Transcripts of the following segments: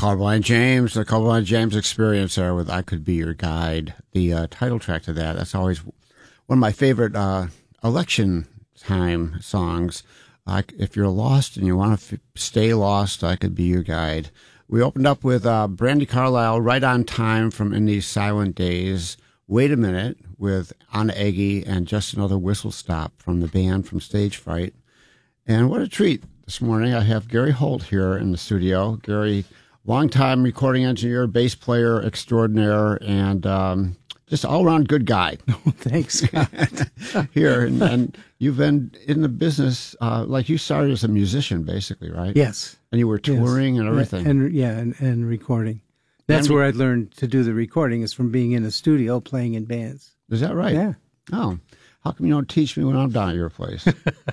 Carl James, the Carl James Experience there with I Could Be Your Guide, the title track to that. That's always one of my favorite election time songs. If you're lost and you want to stay lost, I Could Be Your Guide. We opened up with Brandi Carlile, Right on Time from In These Silent Days. Wait a Minute with Anna Eggy and Just Another Whistle Stop from the band from Stage Fright. And what a treat this morning. I have Gary Holt here in the studio. Gary, longtime recording engineer, bass player extraordinaire, and just all-around good guy. Oh, thanks, Scott. Here, and you've been in the business, like you started as a musician, basically, right? Yes. And you were touring and everything. And recording. That's where I learned to do the recording, is from being in a studio playing in bands. Is that right? Yeah. Oh, how come you don't teach me when I'm down at your place?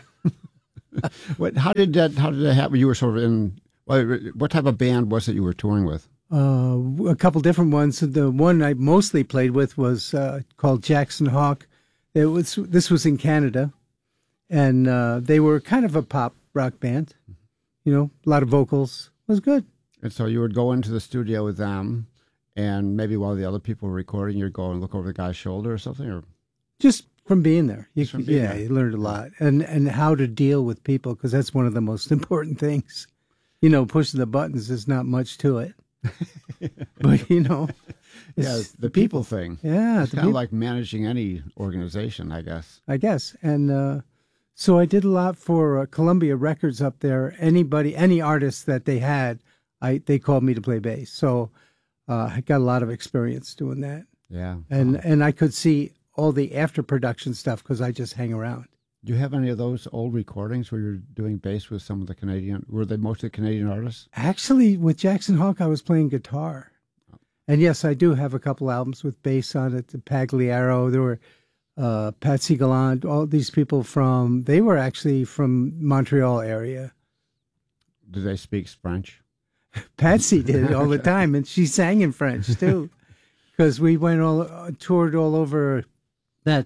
How did that happen? You were sort of in, what type of band was it you were touring with? A couple different ones. The one I mostly played with was called Jackson Hawk. This was in Canada, and they were kind of a pop rock band. You know, a lot of vocals. It was good. And so you would go into the studio with them, and maybe while the other people were recording, you'd go and look over the guy's shoulder or something, or just from being there. You learned a lot, and how to deal with people, because that's one of the most important things. You know, pushing the buttons is not much to it, but it's the people thing. Yeah, it's kind of like managing any organization, I guess. And so I did a lot for Columbia Records up there. Any artist that they had, they called me to play bass. So I got a lot of experience doing that. Yeah. And I could see all the after production stuff because I just hang around. Do you have any of those old recordings where you're doing bass with some of the were they mostly Canadian artists? Actually, with Jackson Hawk, I was playing guitar. And yes, I do have a couple albums with bass on it. The Pagliaro, there were Patsy Gallant, all these people they were actually from Montreal area. Do they speak French? Patsy did it all the time, and she sang in French too, because we toured all over that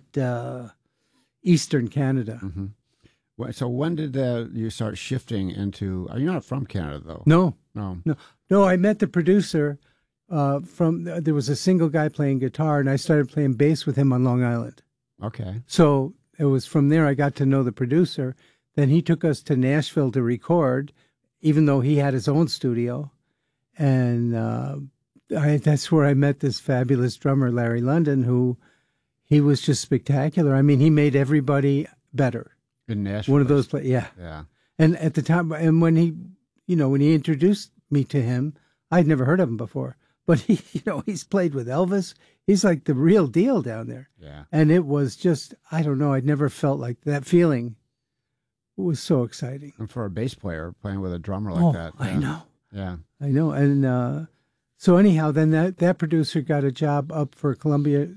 Eastern Canada. Mm-hmm. So when did you start shifting into? You're not from Canada, though. No. I met the producer there was a single guy playing guitar, and I started playing bass with him on Long Island. Okay. So it was from there I got to know the producer. Then he took us to Nashville to record, even though he had his own studio. And that's where I met this fabulous drummer, Larry London, he was just spectacular. I mean, he made everybody better. In Nashville? One of those places, yeah. Yeah. And at the time, and when he introduced me to him, I'd never heard of him before. But he's played with Elvis. He's like the real deal down there. Yeah. And it was just, I don't know, I'd never felt like that feeling. It was so exciting. And for a bass player playing with a drummer like that. Yeah. I know. Yeah. I know. And so anyhow, then that producer got a job up for Columbia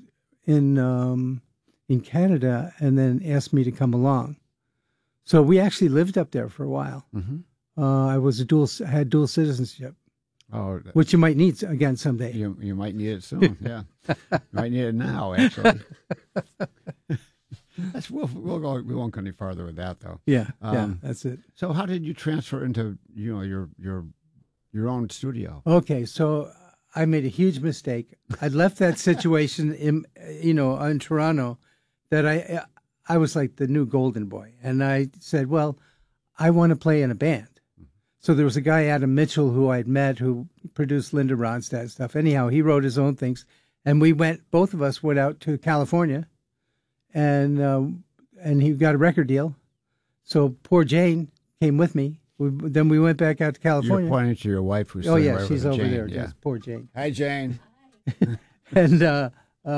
in Canada, and then asked me to come along. So we actually lived up there for a while. Mm-hmm. I had dual citizenship. Oh, which you might need again someday. You might need it soon. Yeah, you might need it now. Actually, we'll go. We won't go any farther with that, though. Yeah, that's it. So, how did you transfer into your own studio? Okay, so I made a huge mistake. I left that situation in Toronto, that I was like the new golden boy, and I said, well, I want to play in a band. So there was a guy, Adam Mitchell, who I'd met, who produced Linda Ronstadt stuff. Anyhow, he wrote his own things. And both of us went out to California, and he got a record deal. So poor Jane came with me. Then we went back out to California. You're pointing to your wife who's she's over Jane. there. Yeah. Just poor Jane. Hi, Jane. And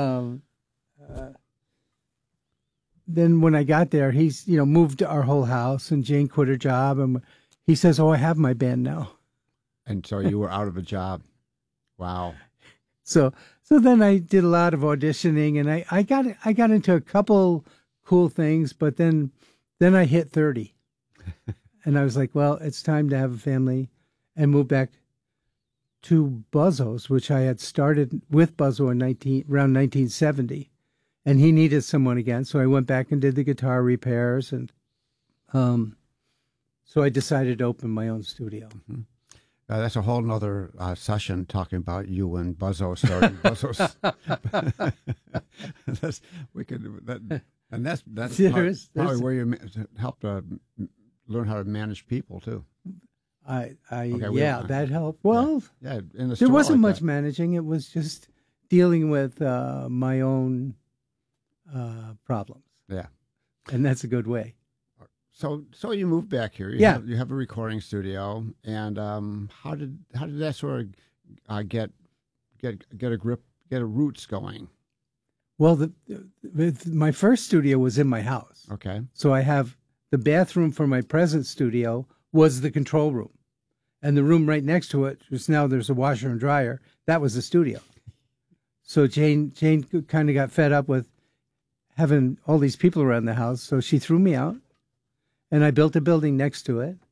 then when I got there, he's moved our whole house, and Jane quit her job, and he says, "Oh, I have my band now." And so you were out of a job. Wow. So then I did a lot of auditioning, and I got into a couple cool things, but then I hit 30, and I was like, well, it's time to have a family, and move back to Buzzo's, which I had started with Buzzo around 1970, and he needed someone again, so I went back and did the guitar repairs, and so I decided to open my own studio. Mm-hmm. That's a whole nother session talking about you and Buzzo starting Buzzo's. that's we could that, and that's probably where you help learn how to manage people too. Yeah, that helped. Well, yeah in there wasn't much managing. It was just dealing with my own problems. Yeah, and that's a good way. So you moved back here. You have a recording studio, and how did that sort of get a grip, get a roots going? Well, my first studio was in my house. Okay. So I have the bathroom for my present studio was the control room, and the room right next to it, just now there's a washer and dryer. That was the studio. So Jane kind of got fed up with having all these people around the house, so she threw me out. And I built a building next to it.